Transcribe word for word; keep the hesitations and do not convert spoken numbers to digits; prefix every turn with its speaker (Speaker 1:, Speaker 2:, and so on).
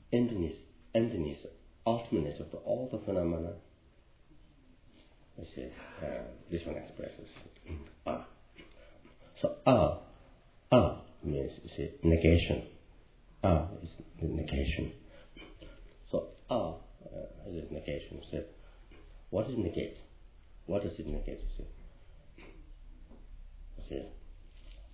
Speaker 1: emptiness, emptiness, ultimateness of the, all the phenomena. I say uh, this one expresses ah. So ah, ah means you see negation. Ah is the negation. So ah uh, is negation. So what is negate? What does it negate? You see? You see?